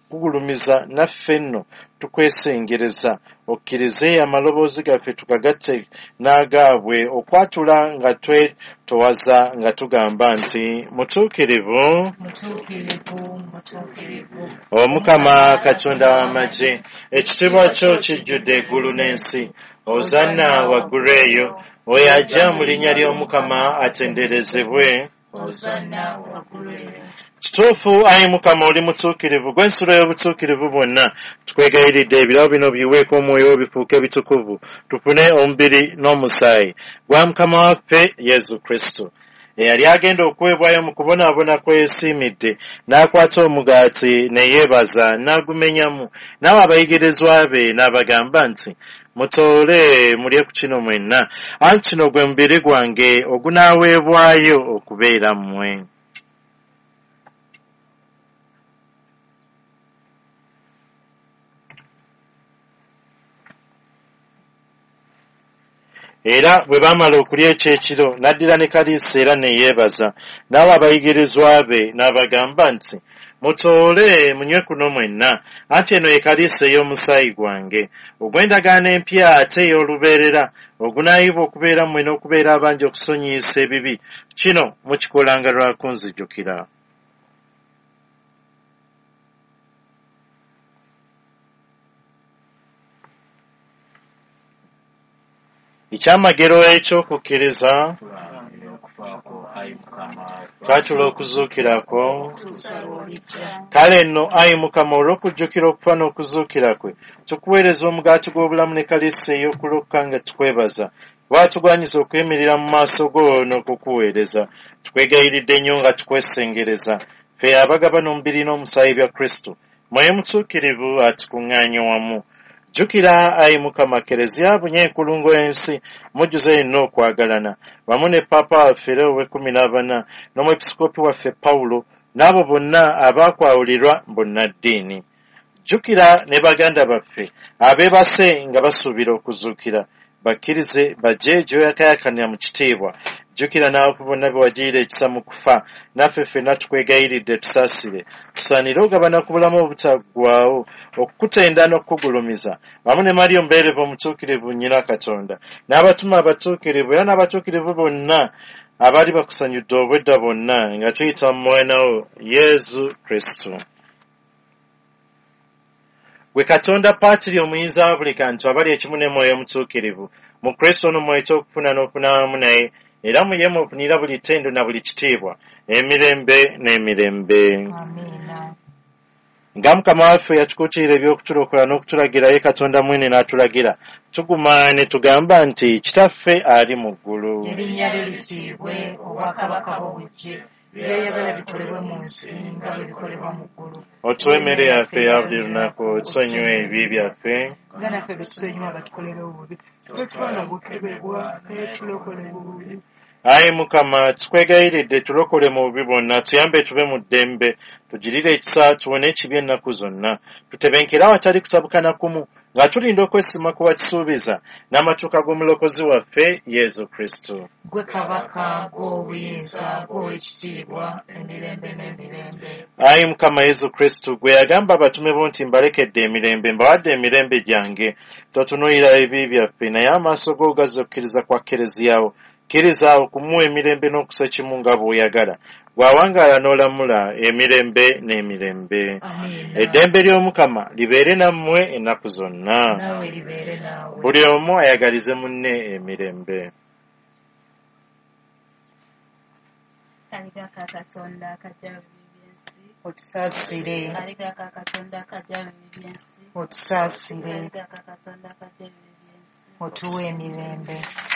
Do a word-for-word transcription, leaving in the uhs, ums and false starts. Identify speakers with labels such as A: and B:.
A: okugulumiza naffe nno tukwesengereza okkirize amaloboozi gaffe tukagatte n'agaabwe okwatula nga twetowaza nga tugamba nti mutuukirivu Omukama Katonda w'amagye ekitiibwa kyo kijjudde eggulu n'ensi Hozanna waggulu eyo oyo ajja mu linnya ly'Omukama atenderezebwe Kituufu ayi Mukama oli mutuukirivu gw'ensolo y'obutuukirivu bwonna tukwegayiridde ebirabo bino biweeko omwoyo bifuuke bitukuvu tufune omubiri n'omusaayi gwa Mukama waffe Yesu Kristo eyali agenda okuweebwayo mu kubonaabona kwe yeesiimidde n'akwata omugaati ne yeebaza n'agumenyamu n'awa abayigirizwa be n'abagamba nti mutoole mulye ku kino mwenna anti kino gwe mubiri gwange ogunaaweebwayo okubeera mmwe era bwe baamala okulya ekyekiro n'addira ne kaliisa era ne yeebaza n'awa abayigirizwa be n'abagamba nti mutoole munywe kuno mwenna anti eno ye kaliisa ey'omusaayi gwange ogw'endagaano empya ate ey'olubeerera ogunaayibwa okubeera mmwe n'okubeera abangi okusonyiisa ebibi kino mukikolanga lwa kunzijukira Ekyamagero eky'okukkiriza twatula okuzuukira kwo kale nno ayi Mukama olw'okujjukira okufa n'okuzuukira kwe tukuweereza omugaati gw'obulamu ne kaliisa ey'okulokka nga tukwebaza bw'atugwanyiza okuyimirira mu maaso go n'okukuweereza tukwegayiridde nnyo nga tukwesengereza ffe abagaba n'omubiri n'omusaayi bya Kristo mwoyo mutuukirivu atukuŋŋaanye wamu Jukira ayi Mukama Kereziya bunyenkulungo ensi mujjuze yenna okwagalana wamu ne Papa waffe Leo ow'ekkumi n'abana n'omwepisikoopi waffe Pawulo n'abo bonna abaakwawulirwa bonnaddiini. Jukira ne baganda baffe abeebase nga basuubira okuzuukira bakkirize bajje gy'oyakayakanira mu kitiibwa. Jukira n'abo bonna be wagiyira ekisa mu kufa naffe ffenna tukwegayiridde tusaasire tusaanire ogabana ku bulamu obutaggwaawo okukutenda n'okukugulumiza wamu ne Mariyo omubeerevu omutuukirivu nnyina Katonda n'abatuma abatuukirivu era n'abatuukirivu bonna abaali bakusanyudde obwedda bonna nga tuyita mu mwana wo Yesu Kristo. Gwe Katonda Paatiri omuyinza wa buli kantu abali ekimu ne mwoyo omutuukirivu mu Kristo n'omwoyo ky'okufuna n'okufuna wamu naye era mu ye mufunira buli ttendo na buli kitiibwa emirembe n'emirembe. Nga Mukama waffe yatukuutira eby'okutulokola n'okutulagira ye Katonda mwene n'atulagira tuguma ne tugamba nti Kitaffe ali mu ggulu
B: erinnya lye litiibwe obwakabaka bwo bujje by'oyagala bikolebwe mu nsi nga bwe bikolebwa mu ggulu
A: otuwe emmere yaffe eya buli lunaku tusonyiwe ebibi byaffe
B: nga naffe bwe tusonyiwa abatukolera obubi tetwala bukebebwa naye tulokole mu bubi.
A: Ayi Mukama tukwegayiridde tulokole mu bubi bwonna tuyambe tube mu ddembe tugirire ekisa tuwone ekibi ennaku zonna tutebenkera awatali kutabukana kumu nga tulinda okwesima ku bakisuubiza n'amatuuka g'omulokozi waffe Yesu Kristo.
B: Gwe kabaka gw'obuyinza gw'ow'ekitiibwa emirembe n'emirembe.
A: Ayi Mukama Yesu Kristo gwe yagamba abatume bo nti mbalekedde emirembe mbawadde emirembe gyange totunuulira ebibi byaffe naye amaaso go gazze okukkiriza kwa Kereziyawo kkiriza okumuwa emirembe n'okusa kimu nga bw'oyagala bw'awangaala n'olamula emirembe n'emirembe. Eddembe ly'Omukama libeere nammwe ennaku zonna buli omu ayagalize munne emirembe.
B: Otusaasire otusaasire otuwe emirembe.